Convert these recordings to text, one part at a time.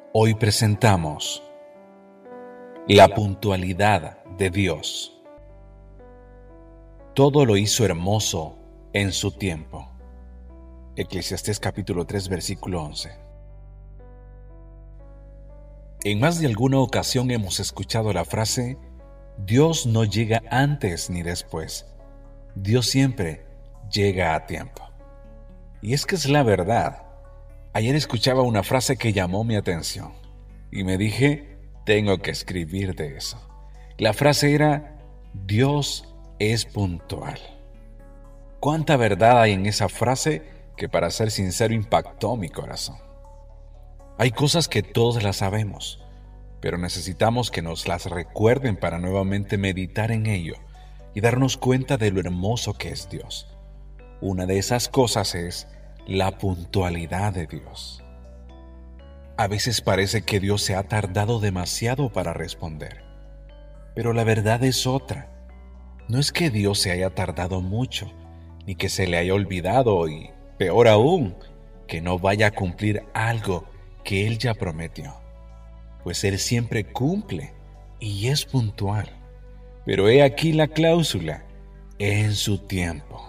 Hoy presentamos la puntualidad de Dios. Todo lo hizo hermoso en su tiempo. Eclesiastés capítulo 3, versículo 11. En más de alguna ocasión hemos escuchado la frase: Dios no llega antes ni después. Dios siempre llega a tiempo. Y es que es la verdad. Ayer escuchaba una frase que llamó mi atención y me dije, tengo que escribir de eso. La frase era: Dios es puntual. ¿Cuánta verdad hay en esa frase que, para ser sincero, impactó mi corazón? Hay cosas que todos las sabemos, pero necesitamos que nos las recuerden para nuevamente meditar en ello y darnos cuenta de lo hermoso que es Dios. Una de esas cosas es la puntualidad de Dios. A veces parece que Dios se ha tardado demasiado para responder, pero la verdad es otra. No es que Dios se haya tardado mucho, ni que se le haya olvidado, y peor aún, que no vaya a cumplir algo que Él ya prometió. Pues Él siempre cumple y es puntual. Pero he aquí la cláusula: en su tiempo.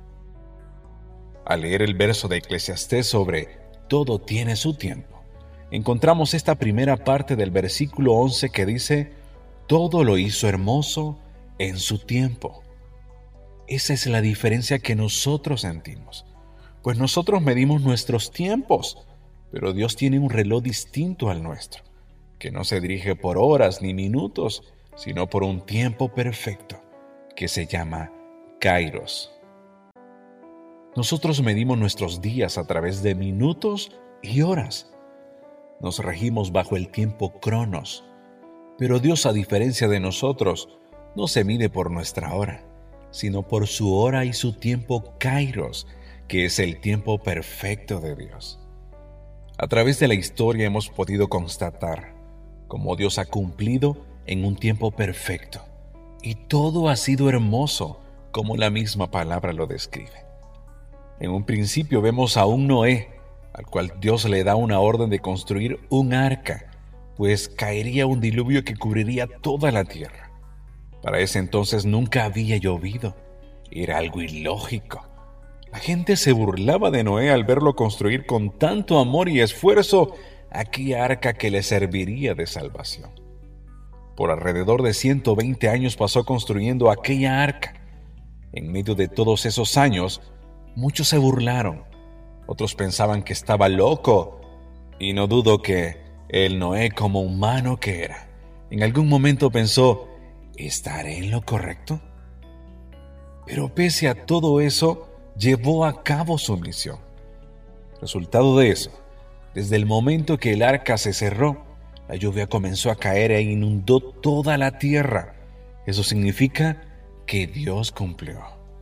Al leer el verso de Eclesiastés sobre todo tiene su tiempo, encontramos esta primera parte del versículo 11 que dice: todo lo hizo hermoso en su tiempo. Esa es la diferencia que nosotros sentimos, pues nosotros medimos nuestros tiempos, pero Dios tiene un reloj distinto al nuestro, que no se dirige por horas ni minutos, sino por un tiempo perfecto, que se llama Kairos. Nosotros medimos nuestros días a través de minutos y horas. Nos regimos bajo el tiempo Cronos, pero Dios, a diferencia de nosotros, no se mide por nuestra hora, sino por su hora y su tiempo Kairos, que es el tiempo perfecto de Dios. A través de la historia hemos podido constatar cómo Dios ha cumplido en un tiempo perfecto, y todo ha sido hermoso, como la misma palabra lo describe. En un principio vemos a un Noé, al cual Dios le da una orden de construir un arca, pues caería un diluvio que cubriría toda la tierra. Para ese entonces nunca había llovido. Era algo ilógico. La gente se burlaba de Noé al verlo construir con tanto amor y esfuerzo aquella arca que le serviría de salvación. Por alrededor de 120 años pasó construyendo aquella arca. En medio de todos esos años, muchos se burlaron. Otros pensaban que estaba loco, y no dudo que el Noé, como humano que era, en algún momento pensó: ¿estaré en lo correcto? Pero pese a todo eso, llevó a cabo su misión. Resultado de eso: desde el momento que el arca se cerró, la lluvia comenzó a caer e inundó toda la tierra. Eso significa que Dios cumplió.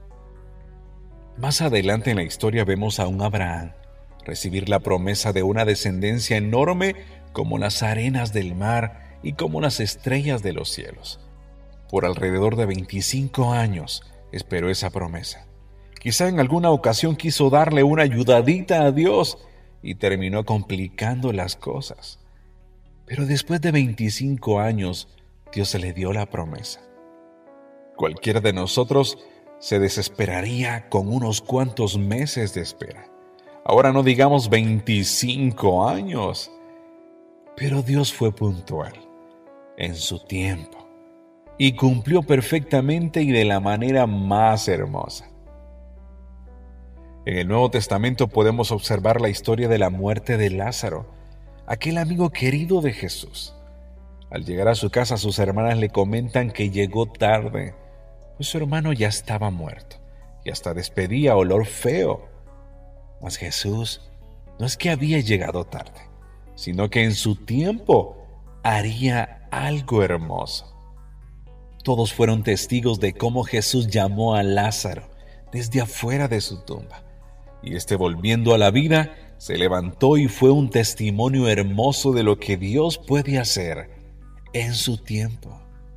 Más adelante en la historia vemos a un Abraham recibir la promesa de una descendencia enorme como las arenas del mar y como las estrellas de los cielos. Por alrededor de 25 años esperó esa promesa. Quizá en alguna ocasión quiso darle una ayudadita a Dios y terminó complicando las cosas. Pero después de 25 años, Dios le dio la promesa. Cualquiera de nosotros se desesperaría con unos cuantos meses de espera. Ahora no digamos 25 años. Pero Dios fue puntual en su tiempo y cumplió perfectamente y de la manera más hermosa. En el Nuevo Testamento podemos observar la historia de la muerte de Lázaro, aquel amigo querido de Jesús. Al llegar a su casa, sus hermanas le comentan que llegó tarde, pues su hermano ya estaba muerto y hasta despedía olor feo. Mas Jesús no es que había llegado tarde, sino que en su tiempo haría algo hermoso. Todos fueron testigos de cómo Jesús llamó a Lázaro desde afuera de su tumba, y volviendo a la vida, se levantó y fue un testimonio hermoso de lo que Dios puede hacer en su tiempo.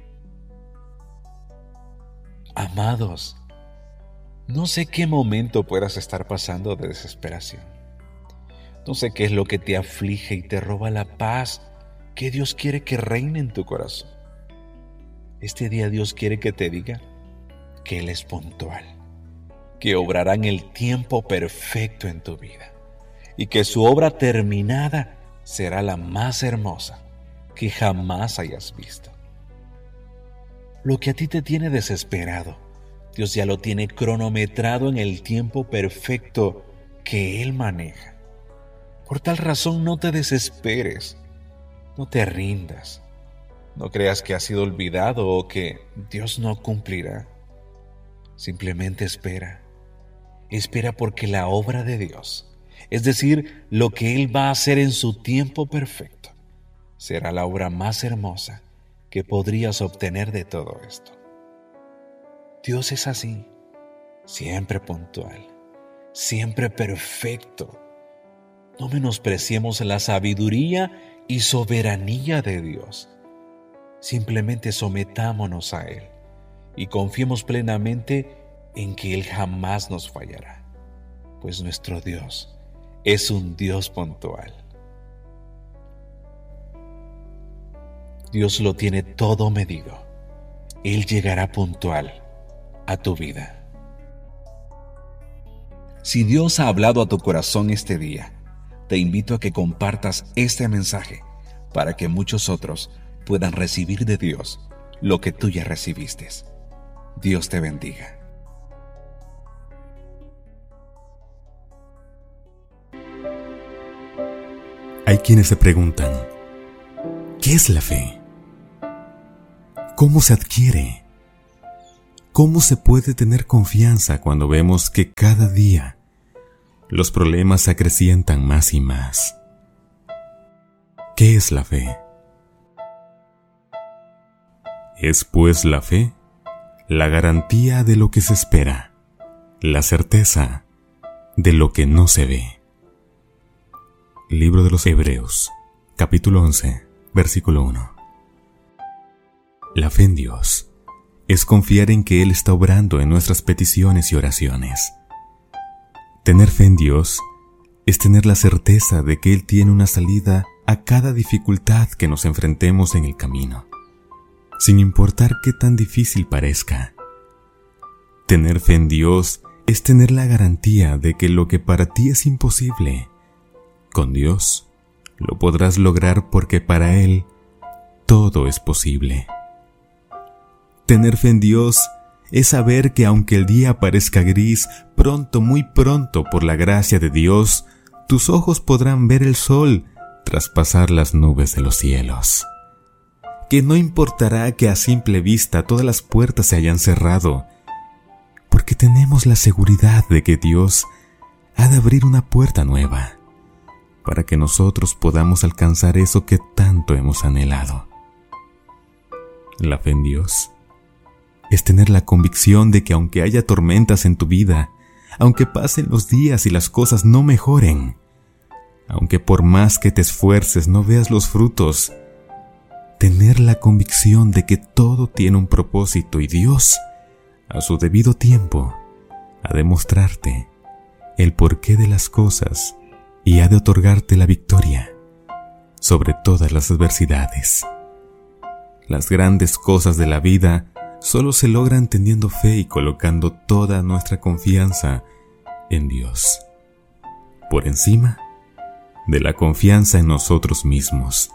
Amados, no sé qué momento puedas estar pasando de desesperación. No sé qué es lo que te aflige y te roba la paz que Dios quiere que reine en tu corazón. Este día Dios quiere que te diga que Él es puntual, que obrará en el tiempo perfecto en tu vida y que su obra terminada será la más hermosa que jamás hayas visto. Lo que a ti te tiene desesperado, Dios ya lo tiene cronometrado en el tiempo perfecto que Él maneja. Por tal razón, no te desesperes, no te rindas, no creas que has sido olvidado o que Dios no cumplirá. Simplemente espera, espera porque la obra de Dios, es decir, lo que Él va a hacer en su tiempo perfecto, será la obra más hermosa que podrías obtener de todo esto. Dios es así, siempre puntual, siempre perfecto. No menospreciemos la sabiduría y soberanía de Dios. Simplemente sometámonos a Él y confiemos plenamente en que Él jamás nos fallará, pues nuestro Dios es un Dios puntual. Dios lo tiene todo medido. Él llegará puntual a tu vida. Si Dios ha hablado a tu corazón este día, te invito a que compartas este mensaje para que muchos otros puedan recibir de Dios lo que tú ya recibiste. Dios te bendiga. Hay quienes se preguntan, ¿qué es la fe? ¿Cómo se adquiere? ¿Cómo se puede tener confianza cuando vemos que cada día los problemas se acrecientan más y más? ¿Qué es la fe? Es pues la fe la garantía de lo que se espera, la certeza de lo que no se ve. Libro de los Hebreos, capítulo 11, versículo 1. La fe en Dios es confiar en que Él está obrando en nuestras peticiones y oraciones. Tener fe en Dios es tener la certeza de que Él tiene una salida a cada dificultad que nos enfrentemos en el camino, sin importar qué tan difícil parezca. Tener fe en Dios es tener la garantía de que lo que para ti es imposible, con Dios lo podrás lograr porque para Él todo es posible. Tener fe en Dios es saber que aunque el día parezca gris, pronto, muy pronto, por la gracia de Dios, tus ojos podrán ver el sol traspasar las nubes de los cielos. Que no importará que a simple vista todas las puertas se hayan cerrado, porque tenemos la seguridad de que Dios ha de abrir una puerta nueva, para que nosotros podamos alcanzar eso que tanto hemos anhelado. La fe en Dios es tener la convicción de que aunque haya tormentas en tu vida, aunque pasen los días y las cosas no mejoren, aunque por más que te esfuerces no veas los frutos, tener la convicción de que todo tiene un propósito y Dios, a su debido tiempo, ha de mostrarte el porqué de las cosas y ha de otorgarte la victoria sobre todas las adversidades. Las grandes cosas de la vida solo se logran teniendo fe y colocando toda nuestra confianza en Dios, por encima de la confianza en nosotros mismos.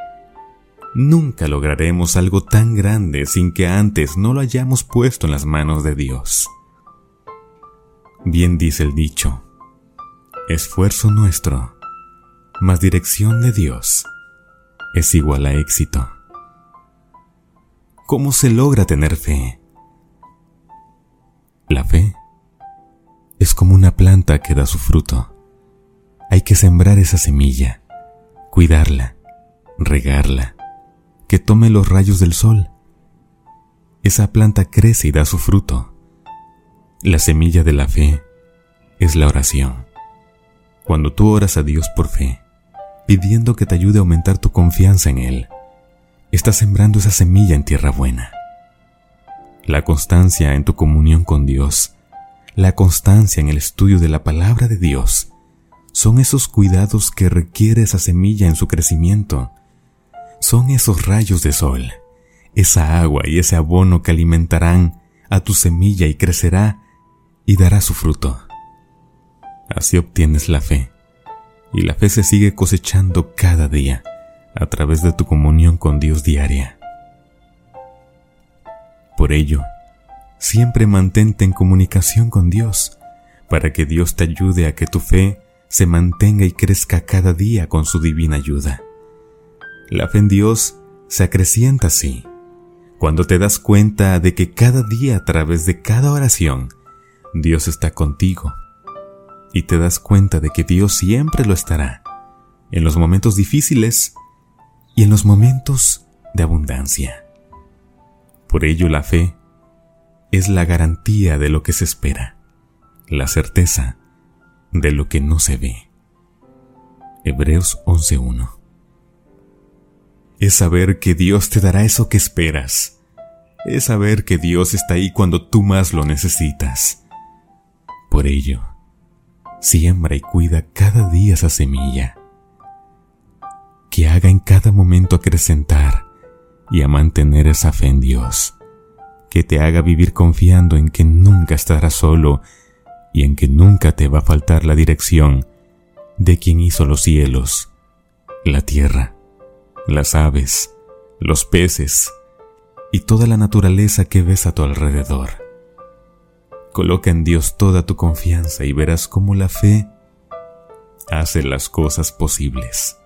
Nunca lograremos algo tan grande sin que antes no lo hayamos puesto en las manos de Dios. Bien dice el dicho, esfuerzo nuestro, más dirección de Dios, es igual a éxito. ¿Cómo se logra tener fe? La fe es como una planta que da su fruto. Hay que sembrar esa semilla, cuidarla, regarla, que tome los rayos del sol. Esa planta crece y da su fruto. La semilla de la fe es la oración. Cuando tú oras a Dios por fe, pidiendo que te ayude a aumentar tu confianza en Él, estás sembrando esa semilla en tierra buena. La constancia en tu comunión con Dios, la constancia en el estudio de la palabra de Dios, son esos cuidados que requiere esa semilla en su crecimiento. Son esos rayos de sol, esa agua y ese abono que alimentarán a tu semilla y crecerá y dará su fruto. Así obtienes la fe, y la fe se sigue cosechando cada día a través de tu comunión con Dios diaria. Por ello, siempre mantente en comunicación con Dios, para que Dios te ayude a que tu fe se mantenga y crezca cada día con su divina ayuda. La fe en Dios se acrecienta así, cuando te das cuenta de que cada día a través de cada oración, Dios está contigo, y te das cuenta de que Dios siempre lo estará, en los momentos difíciles y en los momentos de abundancia. Por ello la fe es la garantía de lo que se espera, la certeza de lo que no se ve. Hebreos 11:1. Es saber que Dios te dará eso que esperas. Es saber que Dios está ahí cuando tú más lo necesitas. Por ello, siembra y cuida cada día esa semilla, que haga en cada momento acrecentar y a mantener esa fe en Dios, que te haga vivir confiando en que nunca estarás solo y en que nunca te va a faltar la dirección de quien hizo los cielos, la tierra, las aves, los peces y toda la naturaleza que ves a tu alrededor. Coloca en Dios toda tu confianza y verás cómo la fe hace las cosas posibles.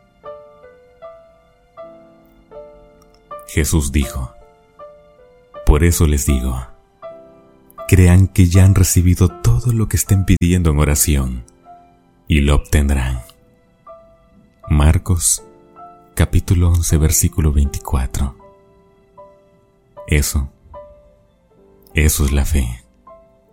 Jesús dijo: por eso les digo, crean que ya han recibido todo lo que estén pidiendo en oración y lo obtendrán. Marcos, capítulo 11, versículo 24. Eso es la fe.